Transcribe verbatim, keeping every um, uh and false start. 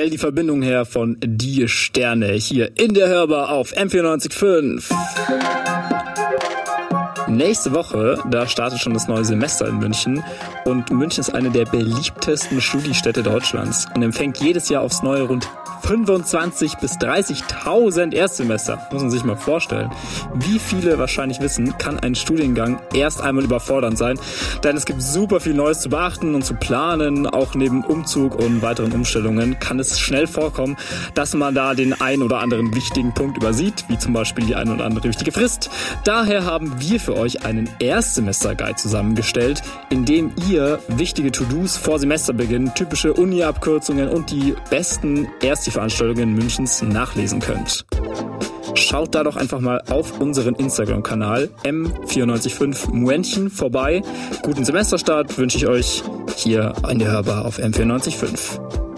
stell die Verbindung her von Die Sterne hier in der Hörbar auf M vierundneunzig Komma fünf. Nächste Woche, da startet schon das neue Semester in München und München ist eine der beliebtesten Studiestädte Deutschlands und empfängt jedes Jahr aufs Neue rund fünfundzwanzigtausend bis dreißigtausend Erstsemester. Muss man sich mal vorstellen. Wie viele wahrscheinlich wissen, kann ein Studiengang erst einmal überfordernd sein, denn es gibt super viel Neues zu beachten und zu planen. Auch neben Umzug und weiteren Umstellungen kann es schnell vorkommen, dass man da den ein oder anderen wichtigen Punkt übersieht, wie zum Beispiel die ein oder andere wichtige Frist. Daher haben wir für euch einen Erstsemester-Guide zusammengestellt, in dem ihr wichtige To-Dos vor Semesterbeginn, typische Uni-Abkürzungen und die besten Ersti-Veranstaltungen Münchens nachlesen könnt. Schaut da doch einfach mal auf unseren Instagram-Kanal M vierundneunzig Komma fünf Muentchen vorbei. Guten Semesterstart wünsche ich euch hier in der Hörbar auf M vierundneunzig Komma fünf.